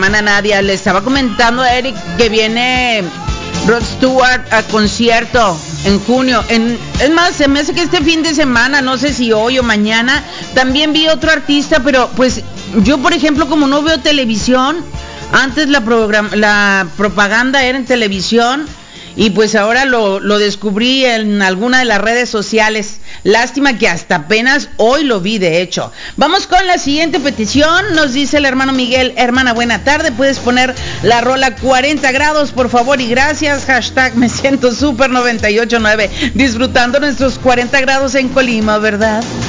Hermana Nadia, le estaba comentando a Eric que viene Rod Stewart a concierto en junio. Es más, se me hace que este fin de semana, no sé si hoy o mañana, también vi otro artista, pero pues yo, por ejemplo, como no veo televisión, antes la propaganda era en televisión y pues ahora lo descubrí en alguna de las redes sociales. Lástima que hasta apenas hoy lo vi, de hecho. Vamos con la siguiente petición. Nos dice el hermano Miguel: hermana, buena tarde, puedes poner la rola 40 grados, por favor, y gracias. Hashtag me siento super 98.9, disfrutando nuestros 40 grados en Colima, ¿verdad?